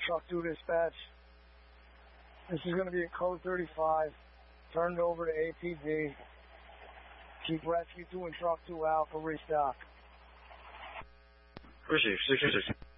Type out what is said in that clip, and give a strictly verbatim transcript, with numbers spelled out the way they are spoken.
Truck two dispatch. This is going to be a code thirty-five. Turned over to A P D. Keep rescue two and truck two out for restock. Receive, six six six.